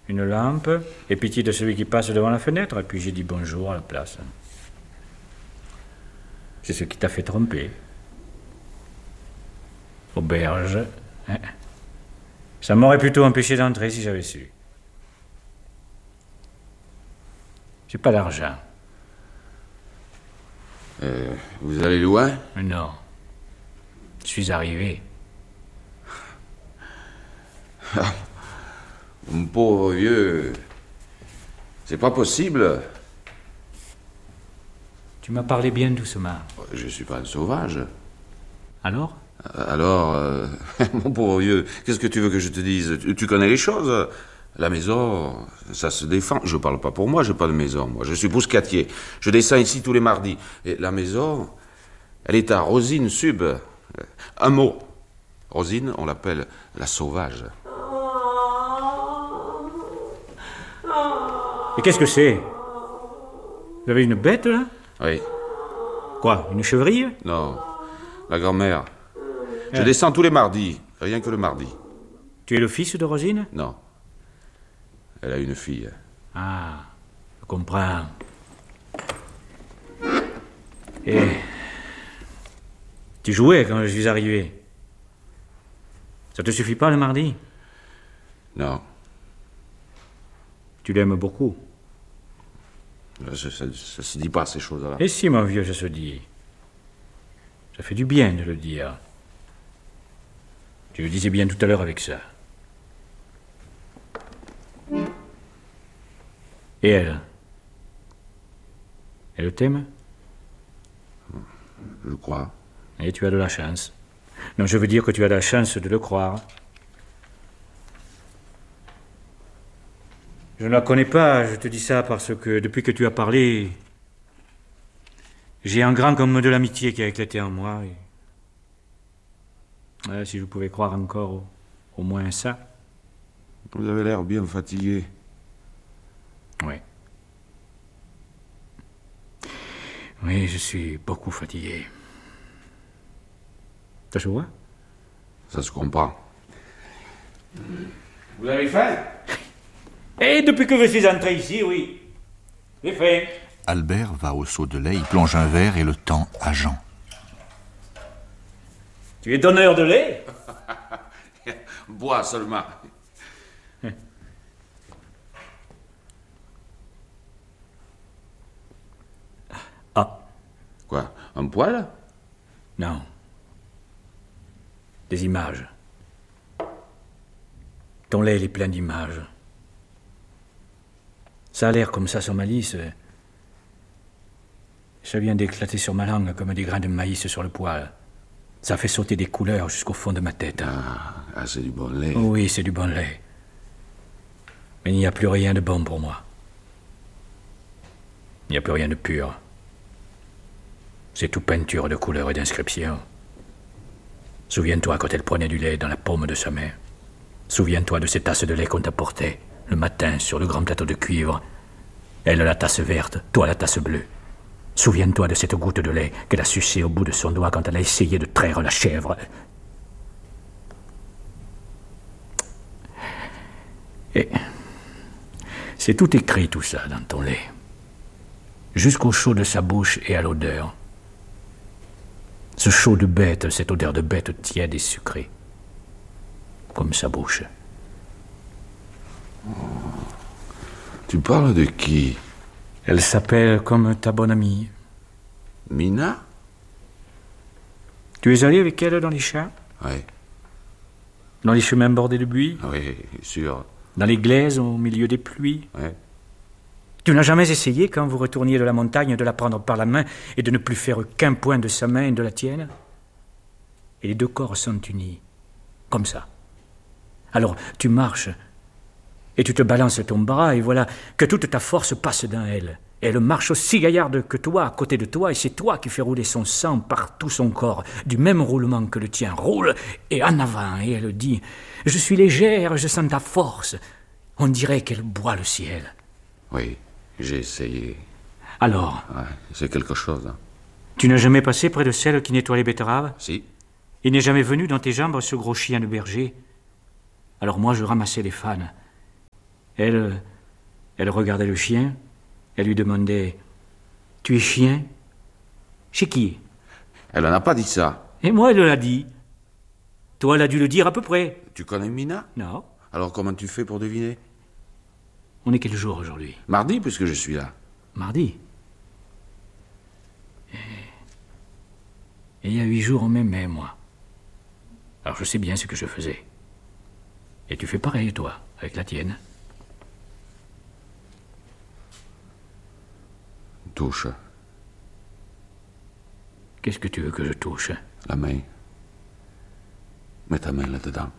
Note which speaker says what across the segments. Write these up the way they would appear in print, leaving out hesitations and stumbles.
Speaker 1: une lampe, et pitié de celui qui passe devant la fenêtre, et puis j'ai dit bonjour à la place. C'est ce qui t'a fait tromper. Auberge. Hein. Ça m'aurait plutôt empêché d'entrer si j'avais su. J'ai pas d'argent.
Speaker 2: Vous allez loin?
Speaker 1: Non. Je suis arrivé.
Speaker 2: Mon pauvre vieux... C'est pas possible.
Speaker 1: Tu m'as parlé bien doucement.
Speaker 2: Je suis pas un sauvage.
Speaker 1: Alors?
Speaker 2: Alors, mon pauvre vieux, qu'est-ce que tu veux que je te dise? Tu connais les choses. La maison, ça se défend. Je parle pas pour moi, j'ai pas de maison, moi. Je suis bouscatier. Je descends ici tous les mardis. Et la maison, elle est à Rosine Sub. Un mot. Rosine, on l'appelle la sauvage.
Speaker 1: Et qu'est-ce que c'est? Vous avez une bête, là?
Speaker 2: Oui.
Speaker 1: Quoi, une chevrille?
Speaker 2: Non, la grand-mère. Je descends tous les mardis, rien que le mardi.
Speaker 1: Tu es le fils de Rosine?
Speaker 2: Non. Elle a une fille.
Speaker 1: Ah, je comprends. Et... tu jouais quand je suis arrivé. Ça te suffit pas le mardi?
Speaker 2: Non.
Speaker 1: Tu l'aimes beaucoup?
Speaker 2: Ça se dit pas, ces choses-là.
Speaker 1: Et si, mon vieux, ça se dit. Ça fait du bien de le dire. Tu le disais bien tout à l'heure avec ça. Et elle? Elle t'aime?
Speaker 2: Je crois.
Speaker 1: Et tu as de la chance. Non, je veux dire que tu as de la chance de le croire. Je ne la connais pas, je te dis ça parce que depuis que tu as parlé, j'ai un grand comme de l'amitié qui a éclaté en moi. Et... si je pouvais croire encore au moins ça.
Speaker 2: Vous avez l'air bien fatigué.
Speaker 1: Oui. Oui, je suis beaucoup fatigué. Ça se voit?
Speaker 2: Ça se comprend. Vous avez faim?
Speaker 1: Et depuis que je suis entré ici, oui. J'ai faim.
Speaker 3: Albert va au seau de lait, il plonge un verre et le tend à Jean.
Speaker 1: Tu es donneur de lait?
Speaker 2: Bois seulement.
Speaker 1: Ah.
Speaker 2: Quoi? Un poil?
Speaker 1: Non. Des images. Ton lait, il est plein d'images. Ça a l'air comme ça sur ma lisse. Ça vient d'éclater sur ma langue comme des grains de maïs sur le poêle. Ça fait sauter des couleurs jusqu'au fond de ma tête.
Speaker 2: Ah, c'est du bon lait.
Speaker 1: Oui, c'est du bon lait. Mais il n'y a plus rien de bon pour moi. Il n'y a plus rien de pur. C'est tout peinture de couleurs et d'inscriptions. Souviens-toi quand elle prenait du lait dans la paume de sa main. Souviens-toi de ces tasses de lait qu'on t'apportait le matin sur le grand plateau de cuivre. Elle la tasse verte, toi la tasse bleue. Souviens-toi de cette goutte de lait qu'elle a sucée au bout de son doigt quand elle a essayé de traire la chèvre. Et c'est tout écrit tout ça dans ton lait. Jusqu'au chaud de sa bouche et à l'odeur. Ce chaud de bête, cette odeur de bête tiède et sucrée. Comme sa bouche.
Speaker 2: Tu parles de qui?
Speaker 1: Elle s'appelle comme ta bonne amie.
Speaker 2: Mina?
Speaker 1: Tu es allé avec elle dans les champs?
Speaker 2: Oui.
Speaker 1: Dans les chemins bordés de buis?
Speaker 2: Oui, sûr.
Speaker 1: Dans les glaises au milieu des pluies?
Speaker 2: Oui.
Speaker 1: Tu n'as jamais essayé, quand vous retourniez de la montagne, de la prendre par la main et de ne plus faire qu'un point de sa main et de la tienne? Et les deux corps sont unis, comme ça. Alors, tu marches, et tu te balances ton bras, et voilà que toute ta force passe dans elle. Et elle marche aussi gaillarde que toi, à côté de toi, et c'est toi qui fais rouler son sang par tout son corps, du même roulement que le tien. Roule, et en avant, et elle dit « Je suis légère, je sens ta force. » On dirait qu'elle boit le ciel.
Speaker 2: Oui, j'ai essayé.
Speaker 1: Alors?
Speaker 2: Ouais, c'est quelque chose. Hein.
Speaker 1: Tu n'as jamais passé près de celle qui nettoie les betteraves?
Speaker 2: Si.
Speaker 1: Il n'est jamais venu dans tes jambes ce gros chien de berger? Alors moi, je ramassais les fans. Elle regardait le chien. Elle lui demandait « Tu es chien ?»« Chez qui ?»
Speaker 2: Elle en a pas dit ça.
Speaker 1: Et moi, elle l'a dit. Toi, elle a dû le dire à peu près.
Speaker 2: Tu connais Mina?
Speaker 1: Non.
Speaker 2: Alors comment tu fais pour deviner?
Speaker 1: On est quel jour aujourd'hui?
Speaker 2: Mardi, puisque je suis là.
Speaker 1: Mardi. Et il y a 8 jours, on m'aimait, moi. Alors je sais bien ce que je faisais. Et tu fais pareil, toi, avec la tienne.
Speaker 2: Touche.
Speaker 1: Qu'est-ce que tu veux que je touche?
Speaker 2: La main. Mets ta main là-dedans.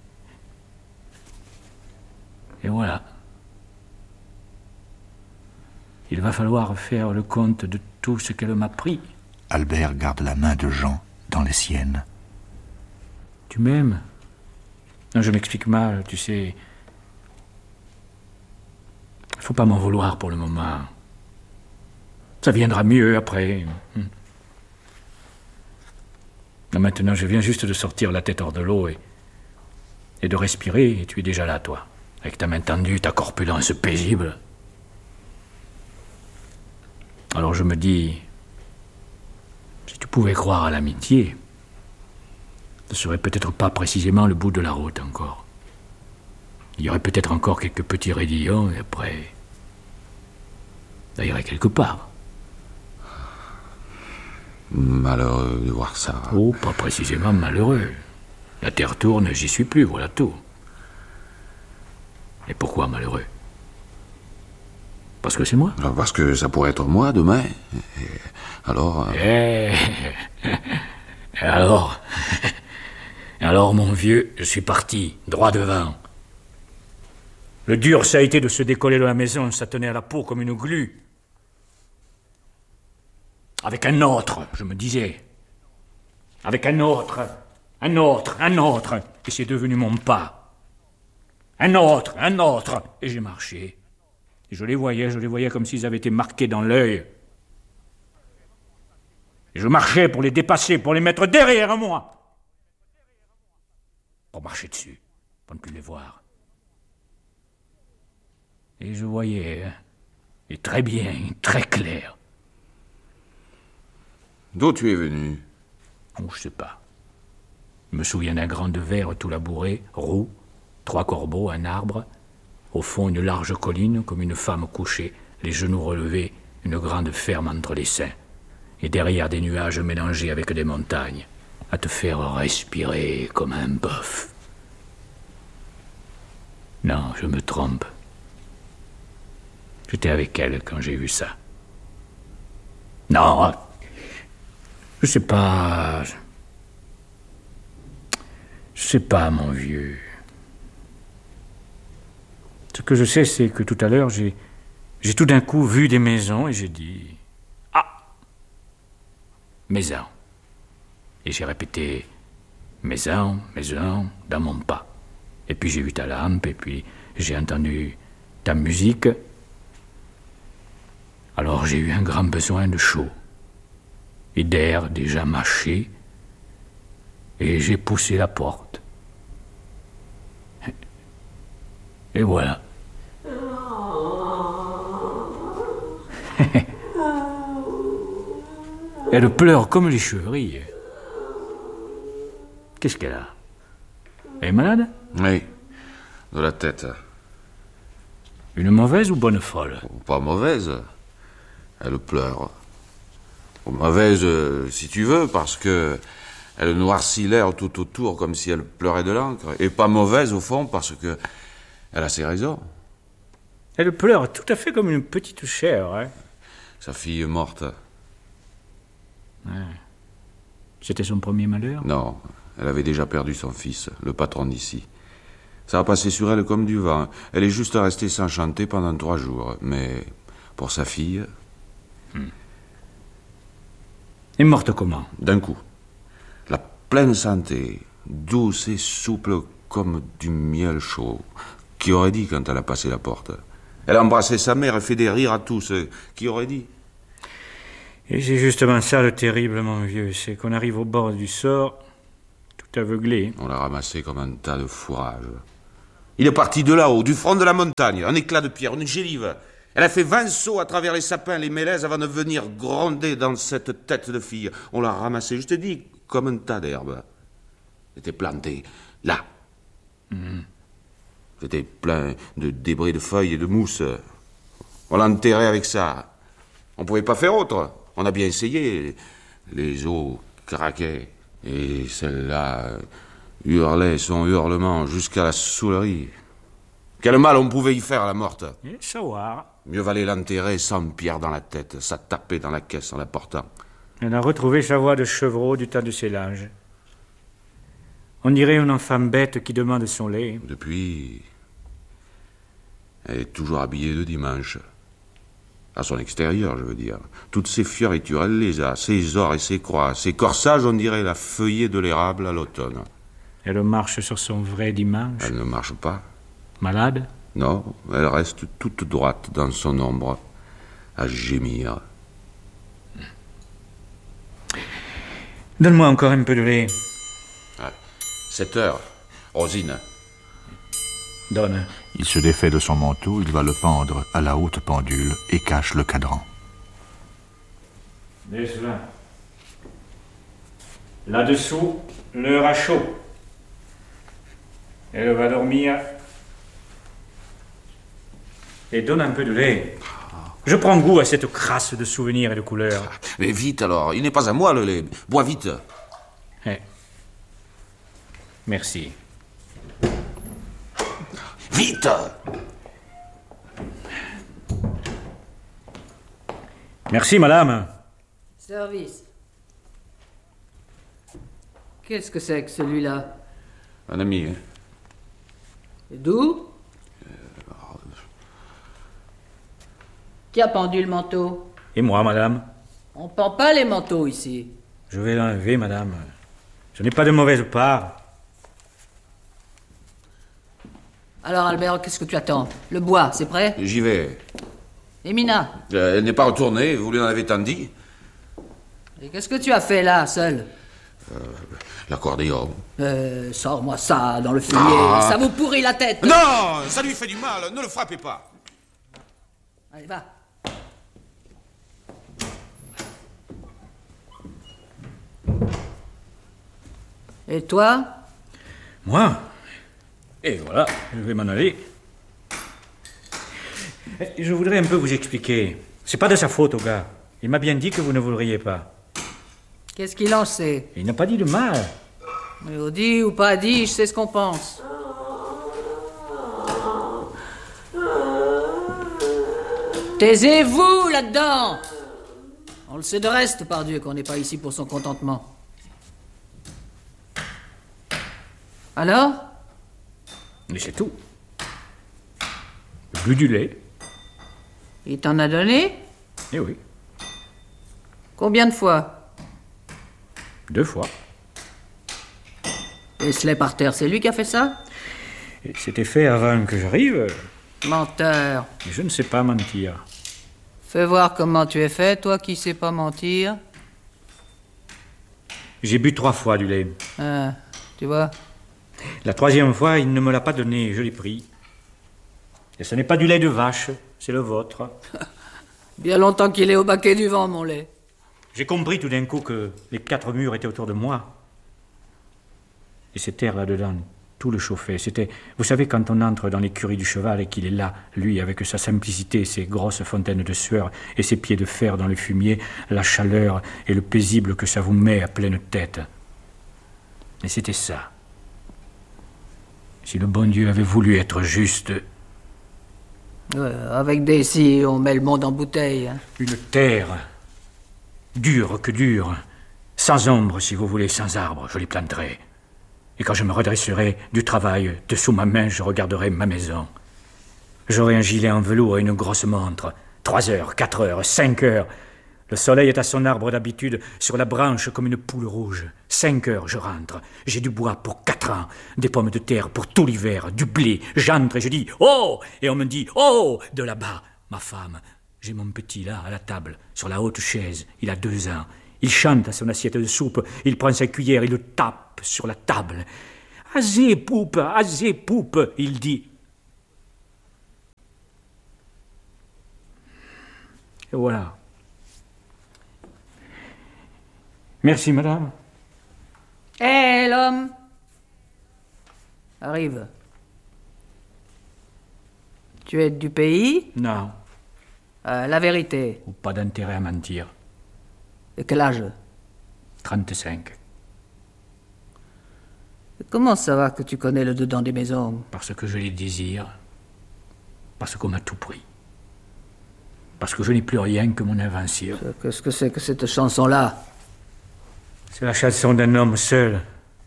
Speaker 1: Et voilà. Il va falloir faire le compte de tout ce qu'elle m'a pris.
Speaker 3: Albert garde la main de Jean dans les siennes.
Speaker 1: Tu m'aimes? Non, je m'explique mal, tu sais. Faut pas m'en vouloir pour le moment. Ça viendra mieux après. Maintenant, je viens juste de sortir la tête hors de l'eau et de respirer, et tu es déjà là, toi, avec ta main tendue, ta corpulence paisible. Alors je me dis, si tu pouvais croire à l'amitié, ce serait peut-être pas précisément le bout de la route encore. Il y aurait peut-être encore quelques petits raidillons, et après, ça irait quelque part.
Speaker 2: Malheureux de voir ça.
Speaker 1: Oh, pas précisément malheureux. La terre tourne, j'y suis plus, voilà tout. Et pourquoi malheureux? Parce que c'est moi.
Speaker 2: Alors, parce que ça pourrait être moi demain. Et alors...
Speaker 1: Et alors Alors, mon vieux, je suis parti, droit devant. Le dur, ça a été de se décoller de la maison, ça tenait à la peau comme une glu. Avec un autre, je me disais. Avec un autre. Et c'est devenu mon pas. Un autre. Et j'ai marché. Et je les voyais comme s'ils avaient été marqués dans l'œil. Et je marchais pour les dépasser, pour les mettre derrière moi. Pour marcher dessus, pour ne plus les voir. Et je voyais, et très bien, très clair.
Speaker 2: D'où tu es venu?
Speaker 1: Oh, je sais pas. Je me souviens d'un grand de verre tout labouré, roux, 3 corbeaux, un arbre, au fond une large colline comme une femme couchée, les genoux relevés, une grande ferme entre les seins, et derrière des nuages mélangés avec des montagnes, à te faire respirer comme un bœuf. Non, je me trompe. J'étais avec elle quand j'ai vu ça. Non, je sais pas... Je sais pas, mon vieux. Ce que je sais, c'est que tout à l'heure, j'ai tout d'un coup vu des maisons et j'ai dit... Ah! Maison. Et j'ai répété... Maison, dans mon pas. Et puis j'ai vu ta lampe, et puis j'ai entendu ta musique. Alors j'ai eu un grand besoin de chaud. Et d'air déjà mâché. Et j'ai poussé la porte. Et voilà. Elle pleure comme les chevrilles. Qu'est-ce qu'elle a? Elle est malade?
Speaker 2: Oui, de la tête.
Speaker 1: Une mauvaise ou bonne folle?
Speaker 2: Pas mauvaise. Elle pleure. Mauvaise, si tu veux, parce que elle noircit l'air tout autour comme si elle pleurait de l'encre. Et pas mauvaise, au fond, parce que elle a ses raisons.
Speaker 1: Elle pleure tout à fait comme une petite chèvre, hein?
Speaker 2: Sa fille est morte.
Speaker 1: Ouais. C'était son premier malheur?
Speaker 2: Non, elle avait déjà perdu son fils, le patron d'ici. Ça a passé sur elle comme du vent. Elle est juste restée sans chanter pendant 3 jours. Mais pour sa fille...
Speaker 1: Et morte comment?
Speaker 2: D'un coup. La pleine santé, douce et souple comme du miel chaud. Qui aurait dit quand elle a passé la porte? Elle a embrassé sa mère et fait des rires à tous. Qui aurait dit?
Speaker 1: Et c'est justement ça le terrible, mon vieux. C'est qu'on arrive au bord du sort, tout aveuglé.
Speaker 2: On l'a ramassé comme un tas de fourrage. Il est parti de là-haut, du front de la montagne, un éclat de pierre, une gélive. Elle a fait 20 sauts à travers les sapins, les mélèzes, avant de venir gronder dans cette tête de fille. On l'a ramassée, je te dis, comme un tas d'herbes. C'était planté, là. C'était plein de débris de feuilles et de mousse. On l'a enterré avec ça. On pouvait pas faire autre. On a bien essayé. Les os craquaient. Et celle-là hurlait son hurlement jusqu'à la saoulerie. Quel mal on pouvait y faire à la morte.
Speaker 1: Et savoir.
Speaker 2: Mieux valait l'enterrer sans pierre dans la tête. Ça tapait dans la caisse en la portant.
Speaker 1: On a retrouvé sa voix de chevreau du temps de ses linges. On dirait une enfant bête qui demande son lait.
Speaker 2: Depuis, elle est toujours habillée de dimanche. À son extérieur, je veux dire. Toutes ses fioritures, elle les a. Ses ors et ses croix. Ses corsages, on dirait la feuillée de l'érable à l'automne.
Speaker 1: Elle marche sur son vrai dimanche.
Speaker 2: Elle ne marche pas.
Speaker 1: Malade?
Speaker 2: Non, elle reste toute droite dans son ombre, à gémir.
Speaker 1: Donne-moi encore un peu de lait.
Speaker 2: 7 heures. Rosine.
Speaker 1: Donne.
Speaker 3: Il se défait de son manteau, il va le pendre à la haute pendule et cache le cadran.
Speaker 1: Laisse-la. Là-dessous, l'heure a chaud. Elle va dormir. Et donne un peu de lait. Je prends goût à cette crasse de souvenirs et de couleurs.
Speaker 2: Mais vite alors, il n'est pas à moi le lait. Bois vite.
Speaker 1: Eh. Merci.
Speaker 2: Vite!
Speaker 1: Merci, madame.
Speaker 4: Service. Qu'est-ce que c'est que celui-là?
Speaker 2: Un ami, hein?
Speaker 4: Et d'où? Qui a pendu le manteau?
Speaker 1: Et moi, madame?
Speaker 4: On pend pas les manteaux ici.
Speaker 1: Je vais l'enlever, madame. Je n'ai pas de mauvaise part.
Speaker 4: Alors Albert, qu'est-ce que tu attends? Le bois, c'est prêt?
Speaker 2: J'y vais.
Speaker 4: Et Mina?
Speaker 2: Elle n'est pas retournée, vous lui en avez tant dit.
Speaker 4: Et qu'est-ce que tu as fait là, seul?
Speaker 2: L'accordéon.
Speaker 4: Sors-moi ça dans le fumier, ça vous pourrit la tête.
Speaker 2: Non, ça lui fait du mal, ne le frappez pas.
Speaker 4: Allez, va. Et toi?
Speaker 1: Moi? Et voilà, je vais m'en aller. Je voudrais un peu vous expliquer. C'est pas de sa faute, au gars. Il m'a bien dit que vous ne voudriez pas.
Speaker 4: Qu'est-ce qu'il en sait?
Speaker 1: Il n'a pas dit de mal.
Speaker 4: Mais dit ou pas dit, je sais ce qu'on pense. Taisez-vous là-dedans! On le sait de reste, par Dieu, qu'on n'est pas ici pour son contentement. Alors?
Speaker 1: Mais c'est tout. J'ai bu du lait.
Speaker 4: Il t'en a donné?
Speaker 1: Eh oui,
Speaker 4: Combien de fois?
Speaker 1: 2 fois.
Speaker 4: Et ce lait par terre, c'est lui qui a fait ça?
Speaker 1: Et c'était fait avant que j'arrive.
Speaker 4: Menteur.
Speaker 1: Mais je ne sais pas mentir.
Speaker 4: Fais voir comment tu es fait, toi qui sais pas mentir.
Speaker 1: J'ai bu 3 fois du lait.
Speaker 4: Tu vois?
Speaker 1: La 3e fois, il ne me l'a pas donné, je l'ai pris. Et ce n'est pas du lait de vache, c'est le vôtre.
Speaker 4: Bien longtemps qu'il est au baquet du vent, mon lait.
Speaker 1: J'ai compris tout d'un coup que les 4 murs étaient autour de moi. Et cet air là-dedans, tout le chauffait. C'était, vous savez, quand on entre dans l'écurie du cheval et qu'il est là, lui, avec sa simplicité, ses grosses fontaines de sueur et ses pieds de fer dans le fumier, la chaleur et le paisible que ça vous met à pleine tête. Et c'était ça. Si le bon Dieu avait voulu être juste...
Speaker 4: Avec des si, on met le monde en bouteille. Hein.
Speaker 1: Une terre, dure que dure, sans ombre, si vous voulez, sans arbre, je les planterai. Et quand je me redresserai du travail, dessous ma main, je regarderai ma maison. J'aurai un gilet en velours et une grosse montre. 3 heures, 4 heures, 5 heures. Le soleil est à son arbre d'habitude, sur la branche comme une poule rouge. 5 heures, je rentre. J'ai du bois pour 4 ans, des pommes de terre pour tout l'hiver, du blé. J'entre et je dis « Oh !» Et on me dit « Oh !» De là-bas, ma femme. J'ai mon petit là, à la table, sur la haute chaise. Il a 2 ans. Il chante à son assiette de soupe. Il prend sa cuillère, il le tape sur la table. Azé, poupe, il dit. Et voilà. Merci, madame.
Speaker 4: Hé, l'homme! Arrive. Tu es du pays?
Speaker 1: Non,
Speaker 4: La vérité.
Speaker 1: ou pas d'intérêt à mentir.
Speaker 4: Et quel âge?
Speaker 1: 35.
Speaker 4: Comment ça va que tu connais le dedans des maisons?
Speaker 1: Parce que je les désire. Parce qu'on m'a tout pris. Parce que je n'ai plus rien que mon invention.
Speaker 4: Qu'est-ce que c'est que cette chanson-là?
Speaker 1: C'est la chanson d'un homme seul.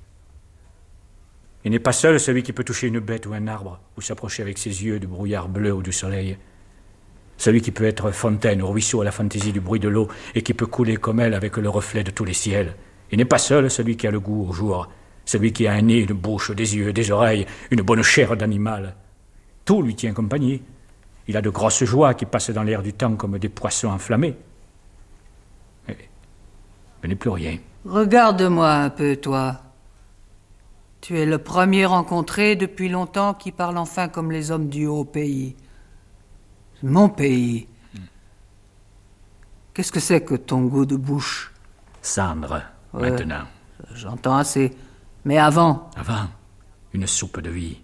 Speaker 1: Il n'est pas seul celui qui peut toucher une bête ou un arbre, ou s'approcher avec ses yeux du brouillard bleu ou du soleil. Celui qui peut être fontaine ou ruisseau à la fantaisie du bruit de l'eau et qui peut couler comme elle avec le reflet de tous les ciels. Il n'est pas seul celui qui a le goût au jour, celui qui a un nez, une bouche, des yeux, des oreilles, une bonne chair d'animal. Tout lui tient compagnie. Il a de grosses joies qui passent dans l'air du temps comme des poissons enflammés. Mais je n'ai plus rien.
Speaker 4: Regarde-moi un peu, toi. Tu es le premier rencontré depuis longtemps qui parle enfin comme les hommes du haut pays. Mon pays. Qu'est-ce que c'est que ton goût de bouche?
Speaker 1: Cendre,
Speaker 4: Ouais.
Speaker 1: maintenant.
Speaker 4: J'entends assez. Mais avant?
Speaker 1: Avant, une soupe de vie.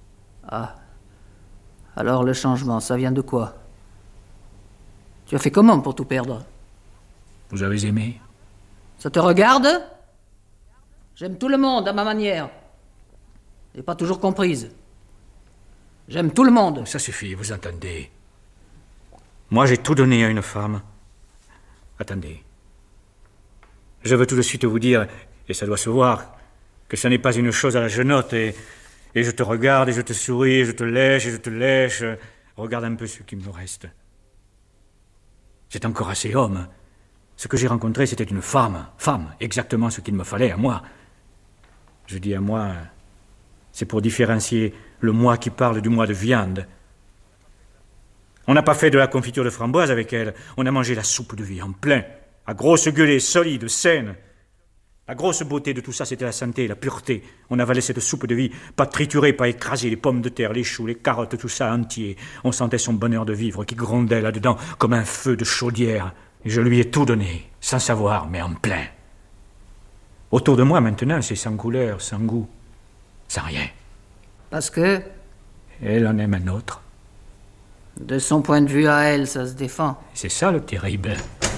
Speaker 4: Alors le changement, ça vient de quoi? Tu as fait comment pour tout perdre?
Speaker 1: Vous avez aimé?
Speaker 4: Ça te regarde? J'aime tout le monde à ma manière. J'ai pas toujours comprise. J'aime tout le monde.
Speaker 1: Ça suffit, vous entendez. Moi, j'ai tout donné à une femme. Attendez. Je veux tout de suite vous dire, et ça doit se voir, que ce n'est pas une chose à la genotte, et je te regarde, et je te souris, et je te lèche, et je te lèche. Regarde un peu ce qui me reste. C'est encore assez homme. Ce que j'ai rencontré, c'était une femme. Femme, exactement ce qu'il me fallait à moi. Je dis à moi, c'est pour différencier le moi qui parle du moi de viande. On n'a pas fait de la confiture de framboise avec elle, on a mangé la soupe de vie en plein, à grosse gueulée, solide, saine. La grosse beauté de tout ça, c'était la santé, la pureté. On avalait cette soupe de vie, pas triturée, pas écrasée, les pommes de terre, les choux, les carottes, tout ça entier. On sentait son bonheur de vivre qui grondait là-dedans comme un feu de chaudière. Et je lui ai tout donné, sans savoir, mais en plein. Autour de moi, maintenant, c'est sans couleur, sans goût, sans rien.
Speaker 4: Parce que,
Speaker 1: Elle en aime un autre.
Speaker 4: de son point de vue à elle, ça se défend.
Speaker 1: C'est ça le terrible.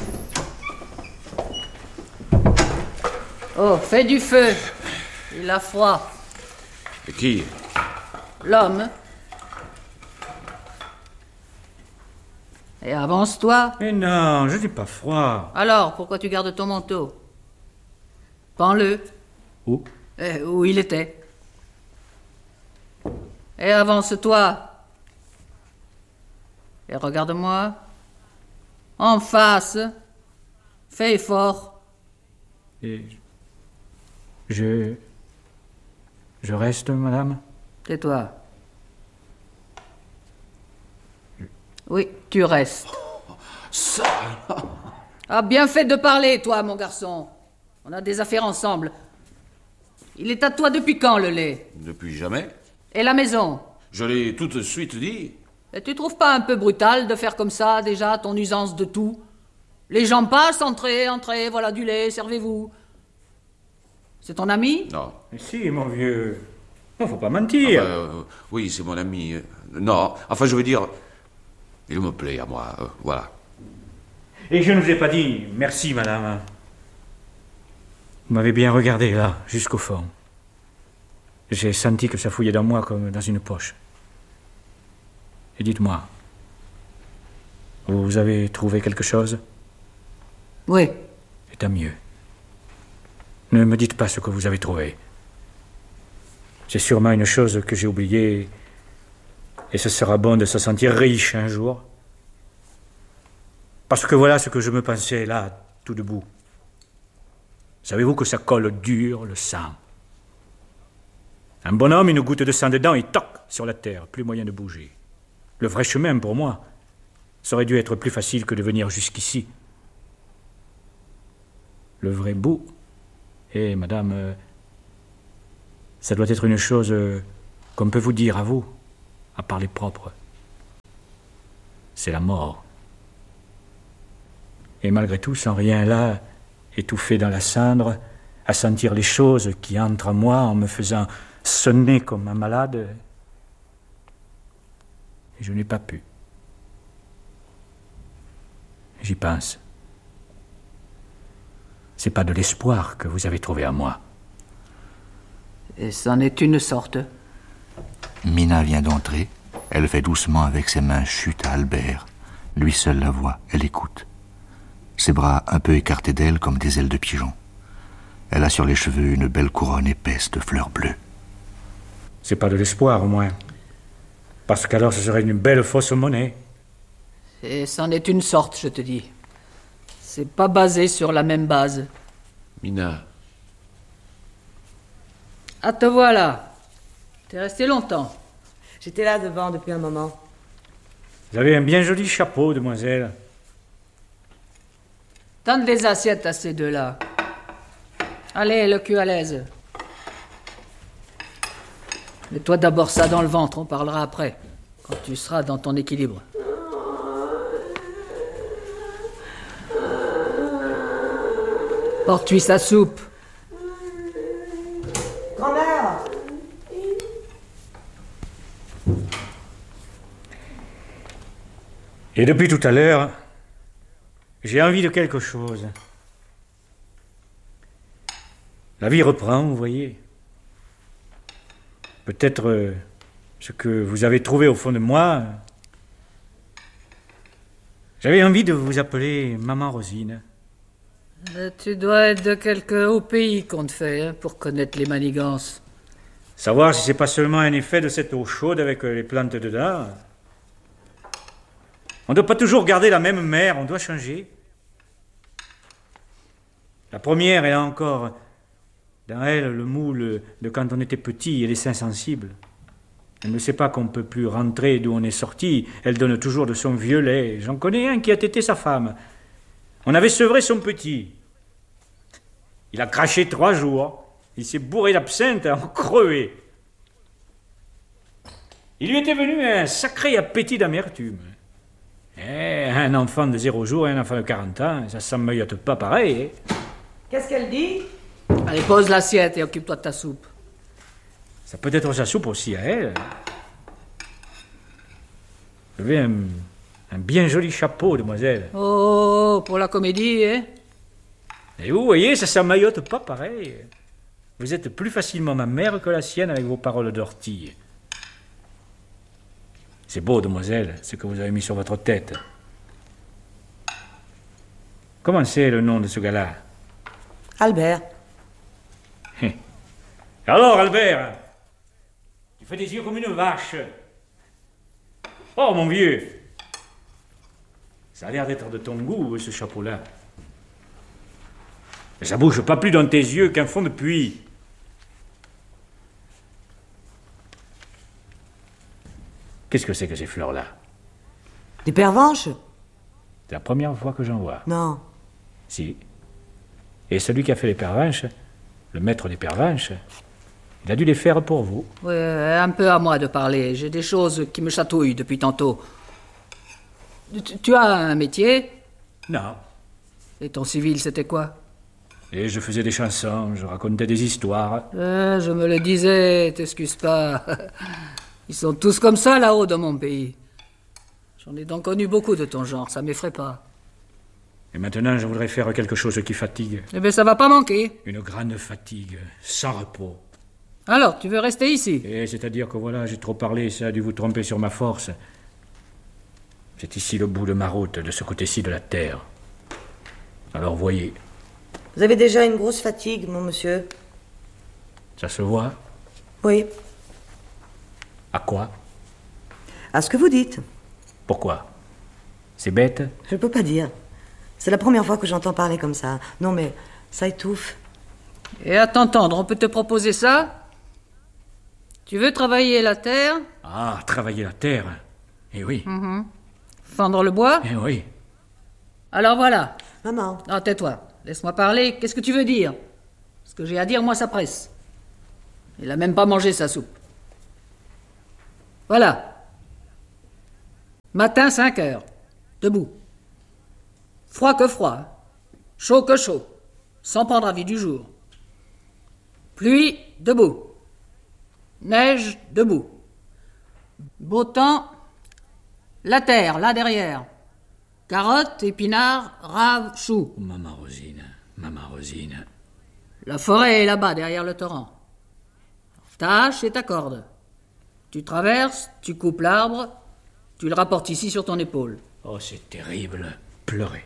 Speaker 4: Oh, fais du feu. Il a froid.
Speaker 2: Et qui?
Speaker 4: L'homme. Et avance-toi.
Speaker 1: Mais non, je n'ai pas froid.
Speaker 4: Alors, pourquoi tu gardes ton manteau? Prends-le.
Speaker 1: Où?
Speaker 4: Où il était. Et avance-toi. Et regarde-moi. En face. Fais effort.
Speaker 1: Et je reste, madame?
Speaker 4: Tais-toi. Oui, tu restes.
Speaker 2: Ça.
Speaker 4: Ah, bien fait de parler, toi, mon garçon. On a des affaires ensemble. Il est à toi depuis quand, le lait?
Speaker 2: Depuis jamais.
Speaker 4: Et la maison?
Speaker 2: Je l'ai tout de suite dit.
Speaker 4: Et tu trouves pas un peu brutal de faire comme ça, déjà, ton usance de tout? Les gens passent, entrez, voilà du lait, servez-vous. C'est ton ami?
Speaker 2: Non.
Speaker 1: Mais si, mon vieux. Non, faut pas mentir.
Speaker 2: Oui, c'est mon ami. Non, enfin, je veux dire, il me plaît à moi, voilà.
Speaker 1: Et je ne vous ai pas dit merci, madame. Vous m'avez bien regardé, là, jusqu'au fond. J'ai senti que ça fouillait dans moi comme dans une poche. Et dites-moi, vous avez trouvé quelque chose?
Speaker 4: Oui.
Speaker 1: Et tant mieux. Ne me dites pas ce que vous avez trouvé. C'est sûrement une chose que j'ai oubliée, et ce sera bon de se sentir riche un jour. Parce que voilà ce que je me pensais là, tout debout. Savez-vous que ça colle dur, le sang? Un bonhomme, une goutte de sang dedans, et toc, sur la terre, plus moyen de bouger. Le vrai chemin, pour moi, ça aurait dû être plus facile que de venir jusqu'ici. Le vrai bout, madame, Ça doit être une chose qu'on peut vous dire à vous, à parler propre. C'est la mort. Et malgré tout, sans rien là, étouffé dans la cendre, à sentir les choses qui entrent en moi en me faisant sonner comme un malade, et je n'ai pas pu. J'y pense. C'est pas de l'espoir que vous avez trouvé en moi.
Speaker 4: Et c'en est une sorte.
Speaker 3: Mina vient d'entrer. Elle fait doucement avec ses mains chute à Albert. Lui seul la voit, elle écoute. Ses bras un peu écartés d'elle comme des ailes de pigeon. Elle a sur les cheveux une belle couronne épaisse de fleurs bleues.
Speaker 1: C'est pas de l'espoir, au moins. Parce qu'alors ce serait une belle fausse monnaie.
Speaker 4: Et c'en est une sorte, je te dis. C'est pas basé sur la même base.
Speaker 2: Mina.
Speaker 4: Ah, te voilà. T'es resté longtemps.
Speaker 5: J'étais là devant depuis un moment.
Speaker 1: Vous avez un bien joli chapeau, demoiselle.
Speaker 4: Tends les assiettes à ces deux-là. Allez, le cul à l'aise. Mets-toi d'abord ça dans le ventre, on parlera après, quand tu seras dans ton équilibre. Porte-lui sa soupe.
Speaker 5: Grand-mère!
Speaker 1: Et depuis tout à l'heure, j'ai envie de quelque chose. La vie reprend, vous voyez. Peut-être ce que vous avez trouvé au fond de moi. J'avais envie de vous appeler Maman Rosine.
Speaker 4: Tu dois être de quelque haut pays qu'on te fait, hein, pour connaître les manigances.
Speaker 1: Savoir si c'est pas seulement un effet de cette eau chaude avec les plantes dedans. On ne doit pas toujours garder la même mère, on doit changer. La première, elle a encore dans elle le moule de quand on était petit et les seins sensibles. Elle ne sait pas qu'on ne peut plus rentrer d'où on est sorti. Elle donne toujours de son vieux lait. J'en connais un qui a tété sa femme. On avait sevré son petit. Il a craché 3 jours. Il s'est bourré d'absinthe à en crever. Il lui était venu un sacré appétit d'amertume. Un enfant de 0 jours et un enfant de 40 ans, ça s'emmeuillote pas pareil.
Speaker 5: Qu'est-ce qu'elle dit?
Speaker 4: Allez, pose l'assiette et occupe-toi de ta soupe.
Speaker 1: Ça peut être sa soupe aussi à elle. Vous avez un bien joli chapeau, demoiselle.
Speaker 4: Oh, pour la comédie, hein?
Speaker 1: Et vous voyez, ça s'emmaillote pas pareil. Vous êtes plus facilement ma mère que la sienne avec vos paroles d'ortie. C'est beau, demoiselle, ce que vous avez mis sur votre tête. Comment c'est le nom de ce gars-là?
Speaker 5: Albert.
Speaker 1: Alors, Albert, tu fais des yeux comme une vache. Oh, mon vieux, ça a l'air d'être de ton goût, ce chapeau-là. Mais ça bouge pas plus dans tes yeux qu'un fond de puits. Qu'est-ce que c'est que ces fleurs-là?
Speaker 5: Des pervenches?
Speaker 1: C'est la première fois que j'en vois.
Speaker 5: Non.
Speaker 1: Si. Et celui qui a fait les pervenches, le maître des pervenches, il a dû les faire pour vous.
Speaker 4: Ouais, un peu à moi de parler. J'ai des choses qui me chatouillent depuis tantôt. Tu as un métier?
Speaker 1: Non.
Speaker 4: Et ton civil, c'était quoi?
Speaker 1: Et je faisais des chansons, je racontais des histoires.
Speaker 4: Je me le disais, t'excuse pas. Ils sont tous comme ça là-haut dans mon pays. J'en ai donc connu beaucoup de ton genre, ça m'effraie pas.
Speaker 1: Et maintenant, je voudrais faire quelque chose qui fatigue.
Speaker 4: Eh bien, ça va pas manquer.
Speaker 1: Une grande fatigue, sans repos.
Speaker 4: Alors, tu veux rester ici?
Speaker 1: Et c'est-à-dire que voilà, j'ai trop parlé, ça a dû vous tromper sur ma force. C'est ici le bout de ma route, de ce côté-ci de la terre. Alors voyez.
Speaker 5: Vous avez déjà une grosse fatigue, mon monsieur.
Speaker 1: Ça se voit?
Speaker 5: Oui.
Speaker 1: À quoi?
Speaker 5: À ce que vous dites.
Speaker 1: Pourquoi? C'est bête?
Speaker 5: Je peux pas dire. C'est la première fois que j'entends parler comme ça. Non, mais ça étouffe.
Speaker 4: Et à t'entendre, on peut te proposer ça? Tu veux travailler la terre?
Speaker 1: Ah, travailler la terre. Eh oui.
Speaker 4: Fendre le bois?
Speaker 1: Eh oui.
Speaker 4: Alors voilà.
Speaker 5: Maman.
Speaker 4: Ah, tais-toi. Laisse-moi parler. Qu'est-ce que tu veux dire? Ce que j'ai à dire, moi, ça presse. Il n'a même pas mangé sa soupe. Voilà. Matin, 5 heures. Debout. Froid que froid. Chaud que chaud. Sans prendre avis du jour. Pluie, debout. Neige, debout. Beau temps, la terre, là derrière. Carottes, épinards, raves, choux.
Speaker 1: Maman Rosine.
Speaker 4: La forêt est là-bas, derrière le torrent. Ta hache et ta corde. Tu traverses, tu coupes l'arbre, tu le rapportes ici sur ton épaule.
Speaker 1: Oh, c'est terrible. Pleurer.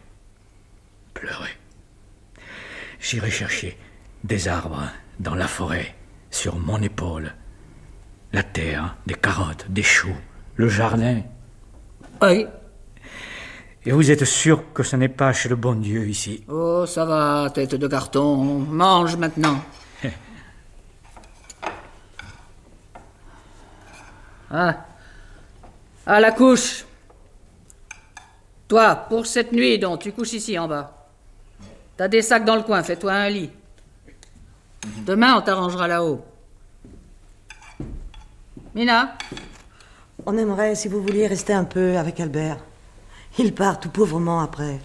Speaker 1: J'irai chercher des arbres dans la forêt, sur mon épaule. La terre, des carottes, des choux, le jardin.
Speaker 4: Oui.
Speaker 1: Et vous êtes sûr que ce n'est pas chez le bon Dieu ici?
Speaker 4: Oh, ça va, tête de carton. Mange maintenant. Ah. À la couche. Toi, pour cette nuit, donc, tu couches ici en bas. T'as des sacs dans le coin, fais-toi un lit. Demain, on t'arrangera là-haut. Mina?
Speaker 5: On aimerait, si vous vouliez, rester un peu avec Albert. Il part tout pauvrement après.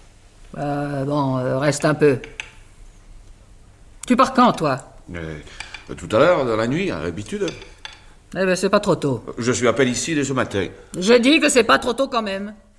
Speaker 4: Reste un peu. Tu pars quand, toi?
Speaker 2: Tout à l'heure, dans la nuit, à l'habitude.
Speaker 4: Eh ben, c'est pas trop tôt.
Speaker 2: Je suis à peine ici dès ce matin.
Speaker 4: Je dis que c'est pas trop tôt quand même.